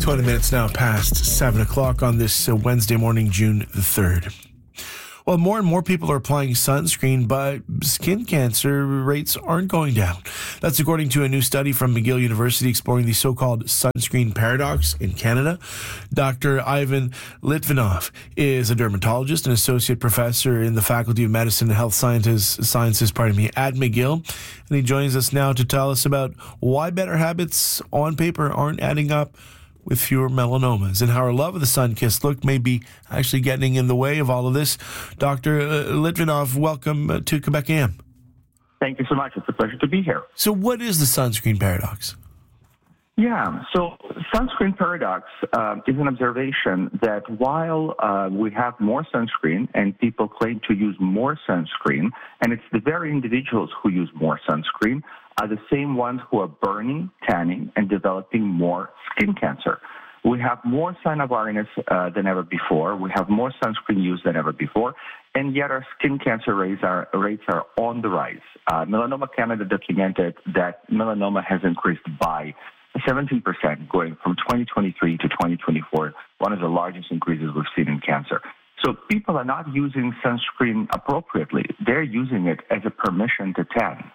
20 minutes now past 7 o'clock on this Wednesday morning, June the 3rd. Well, more and more people are applying sunscreen, but skin cancer rates aren't going down. That's according to a new study from McGill University exploring the so-called sunscreen paradox in Canada. Dr. Ivan Litvinov is a dermatologist and associate professor in the Faculty of Medicine and Health Sciences at McGill. And he joins us now to tell us about why better habits on paper aren't adding up with fewer melanomas, and how our love of the sun-kissed look may be actually getting in the way of all of this. Dr. Litvinov, welcome to Quebec AM. Thank you so much. It's a pleasure to be here. So what is the sunscreen paradox? Yeah, so sunscreen paradox is an observation that while we have more sunscreen and people claim to use more sunscreen, and it's the very individuals who use more sunscreen are the same ones who are burning, tanning, and developing more skin cancer. We have more sun awareness than ever before. We have more sunscreen use than ever before, and yet our skin cancer rates are on the rise. Melanoma Canada documented that melanoma has increased by 17% going from 2023 to 2024, one of the largest increases we've seen in cancer. So people are not using sunscreen appropriately. They're using it as a permission to tan.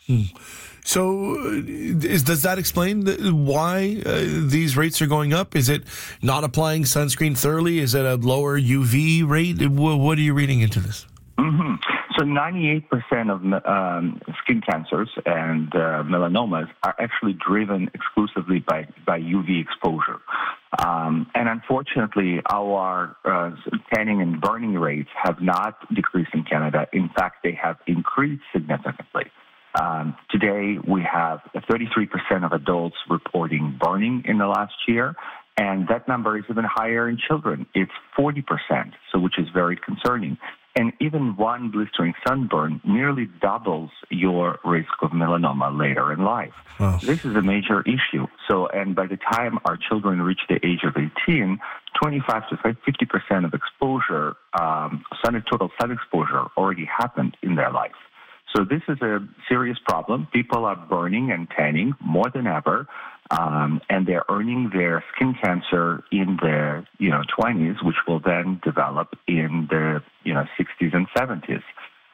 So does that explain why these rates are going up? Is it not applying sunscreen thoroughly? Is it a lower UV rate? What are you reading into this? Mm-hmm. So 98% of skin cancers and melanomas are actually driven exclusively by UV exposure. And unfortunately, our tanning and burning rates have not decreased in Canada. In fact, they have increased significantly. Today, we have 33% of adults reporting burning in the last year, and that number is even higher in children. It's 40%, so which is very concerning. And even one blistering sunburn nearly doubles your risk of melanoma later in life. Wow. This is a major issue. So, and by the time our children reach the age of 18, 25 to 50% of exposure, total sun exposure already happened in their life. So this is a serious problem. People are burning and tanning more than ever, and they're earning their skin cancer in their 20s, which will then develop in the 60s and 70s.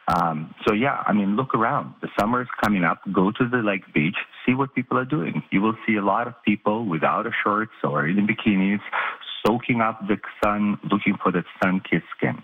Look around. The summer is coming up. Go to the lake beach. See what people are doing. You will see a lot of people without a shirts or in bikinis, soaking up the sun, looking for that sun-kissed skin.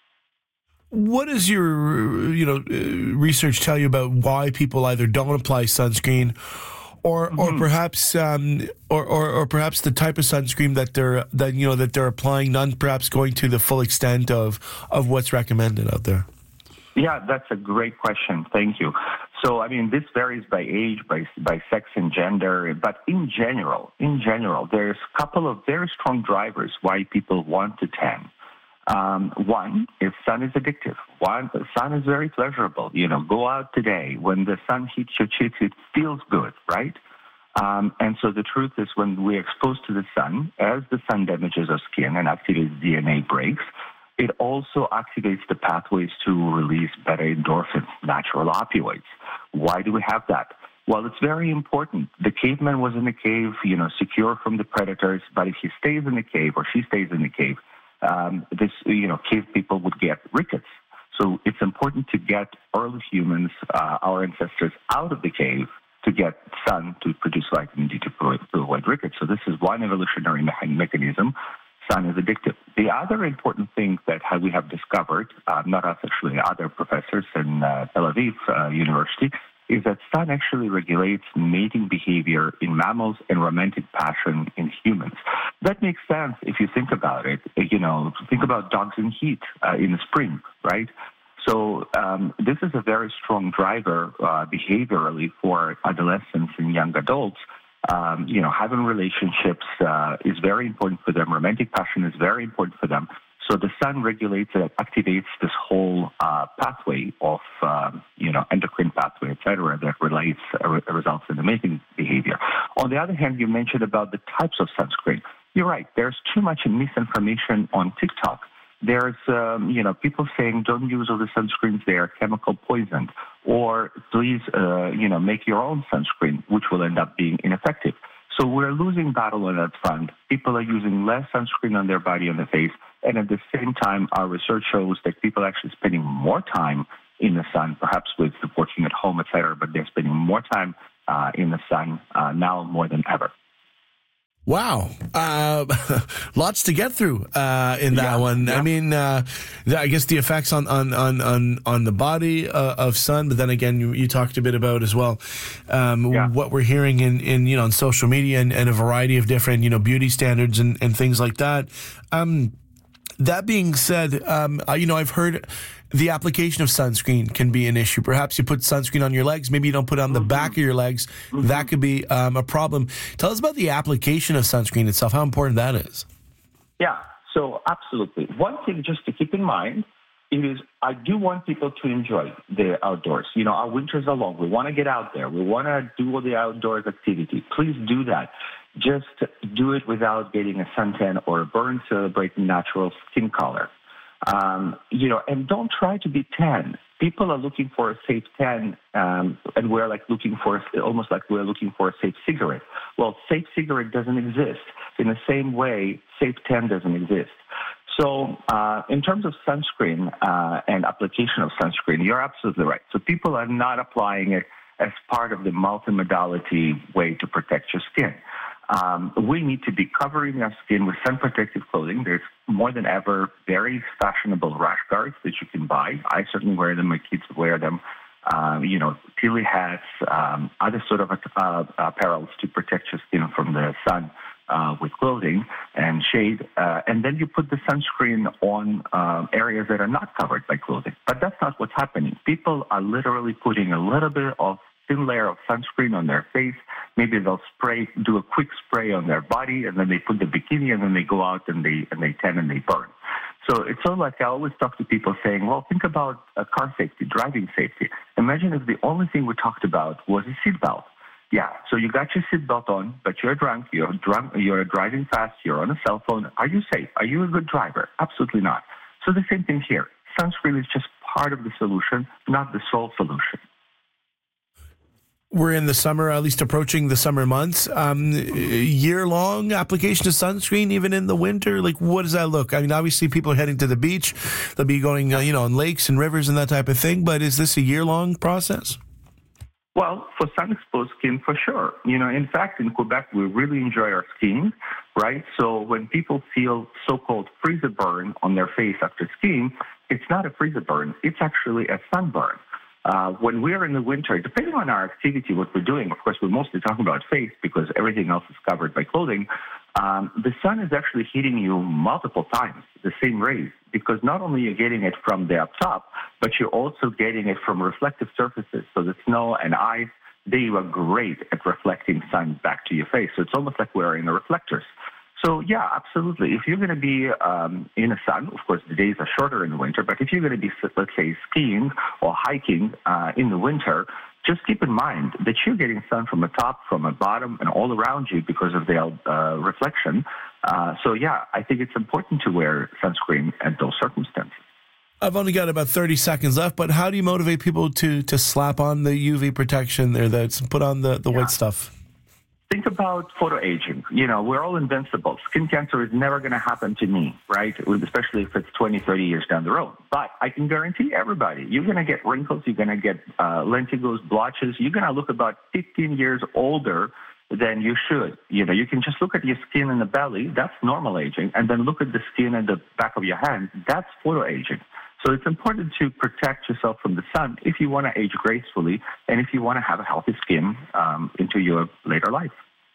What does your research tell you about why people either don't apply sunscreen, or perhaps perhaps the type of sunscreen that they're applying, none perhaps going to the full extent of what's recommended out there? Yeah, that's a great question. Thank you. So, this varies by age, by sex and gender, but in general, there's a couple of very strong drivers why people want to tan. One is sun is addictive. Sun is very pleasurable. Go out today. When the sun hits your cheeks, it feels good, right? And so the truth is when we're exposed to the sun, as the sun damages our skin and activates DNA breaks, it also activates the pathways to release beta endorphins, natural opioids. Why do we have that? Well, it's very important. The caveman was in the cave, secure from the predators, but if he stays in the cave or she stays in the cave, cave people would get rickets. So it's important to get early humans, our ancestors, out of the cave to get sun to produce vitamin D to avoid rickets. So this is one evolutionary mechanism. Sun is addictive. The other important thing that we have discovered, not us actually, other professors in Tel Aviv University, is that sun actually regulates mating behavior in mammals and romantic passion in humans. That makes sense if you think about it. Think about dogs in heat in the spring, right? So this is a very strong driver behaviorally for adolescents and young adults. Having relationships is very important for them. Romantic passion is very important for them. So the sun regulates it, activates this whole pathway of, endocrine pathway, et cetera, that results in the mating behavior. On the other hand, you mentioned about the types of sunscreen. You're right. There's too much misinformation on TikTok. There's, people saying, don't use all the sunscreens, they are chemical poisoned. Or please, make your own sunscreen, which will end up being ineffective. So we're losing battle on that front. People are using less sunscreen on their body, on their face, and at the same time, our research shows that people are actually spending more time in the sun, perhaps with working at home, et cetera, but they're spending more time in the sun now more than ever. Wow. Lots to get through in that one. Yeah. I mean, I guess the effects on the body of sun, but then again, you talked a bit about as well what we're hearing in on social media and a variety of different, beauty standards and things like that. That being said, I've heard the application of sunscreen can be an issue. Perhaps you put sunscreen on your legs. Maybe you don't put it on the back of your legs. Mm-hmm. That could be a problem. Tell us about the application of sunscreen itself, how important that is. Yeah, so absolutely. One thing just to keep in mind is I do want people to enjoy the outdoors. Our winters are long. We want to get out there. We want to do all the outdoors activity. Please do that. Just do it without getting a suntan or a burn. Celebrate natural skin color. And don't try to be tan. People are looking for a safe tan, and we're looking for almost like we're looking for a safe cigarette. Well, safe cigarette doesn't exist. In the same way, safe tan doesn't exist. So, in terms of sunscreen and application of sunscreen, you're absolutely right. So people are not applying it as part of the multimodality way to protect your skin. We need to be covering our skin with sun protective clothing. There's more than ever very fashionable rash guards that you can buy. I certainly wear them. My kids wear them. Peely hats, other sort of apparels to protect your skin from the sun with clothing and shade. And then you put the sunscreen on areas that are not covered by clothing. But that's not what's happening. People are literally putting a little bit of thin layer of sunscreen on their face. Maybe they'll do a quick spray on their body, and then they put the bikini, and then they go out and they tan and they burn. So it's sort of like I always talk to people saying, well, think about car safety, driving safety. Imagine if the only thing we talked about was a seatbelt. Yeah, so you got your seatbelt on, but you're drunk, you're driving fast, you're on a cell phone. Are you safe? Are you a good driver? Absolutely not. So the same thing here. Sunscreen is just part of the solution, not the sole solution. We're in the summer, at least approaching the summer months. Year-long application of sunscreen, even in the winter? What does that look? I mean, obviously people are heading to the beach. They'll be going, on lakes and rivers and that type of thing. But is this a year-long process? Well, for sun-exposed skin, for sure. In fact, in Quebec, we really enjoy our skiing, right? So when people feel so-called freezer burn on their face after skiing, it's not a freezer burn. It's actually a sunburn. When we're in the winter, depending on our activity, what we're doing, of course, we're mostly talking about face because everything else is covered by clothing. The sun is actually hitting you multiple times, the same rays, because not only you're getting it from the up top, but you're also getting it from reflective surfaces. So the snow and ice, they are great at reflecting sun back to your face. So it's almost like we're in the reflectors. So, yeah, absolutely. If you're going to be in the sun, of course, the days are shorter in the winter, but if you're going to be, let's say, skiing or hiking in the winter, just keep in mind that you're getting sun from the top, from the bottom, and all around you because of the reflection. So, yeah, I think it's important to wear sunscreen at those circumstances. I've only got about 30 seconds left, but how do you motivate people to slap on the UV protection there, that's put on the white stuff? Think about photoaging. We're all invincible. Skin cancer is never going to happen to me, right? Especially if it's 20, 30 years down the road. But I can guarantee everybody, you're going to get wrinkles, you're going to get lentigos, blotches. You're going to look about 15 years older than you should. You can just look at your skin in the belly. That's normal aging. And then look at the skin in the back of your hand. That's photoaging. So it's important to protect yourself from the sun if you want to age gracefully and if you want to have a healthy skin into your later life.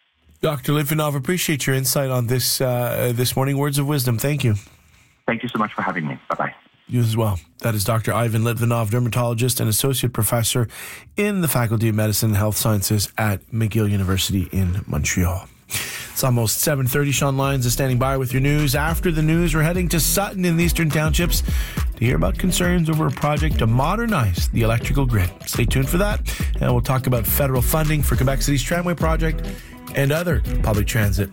Dr. Litvinov, appreciate your insight on this this morning. Words of wisdom. Thank you. Thank you so much for having me. Bye-bye. You as well. That is Dr. Ivan Litvinov, dermatologist and associate professor in the Faculty of Medicine and Health Sciences at McGill University in Montreal. It's almost 7:30. Sean Lyons is standing by with your news. After the news, we're heading to Sutton in the Eastern Townships to hear about concerns over a project to modernize the electrical grid. Stay tuned for that, and we'll talk about federal funding for Quebec City's tramway project and other public transit.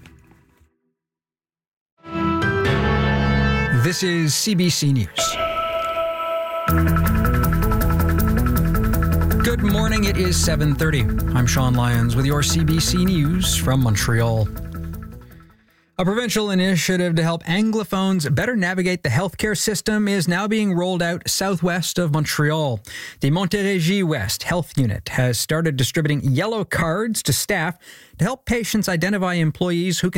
This is CBC News. Good morning. It is 7:30. I'm Sean Lyons with your CBC News from Montreal. A provincial initiative to help Anglophones better navigate the healthcare system is now being rolled out southwest of Montreal. The Montérégie West Health Unit has started distributing yellow cards to staff to help patients identify employees who can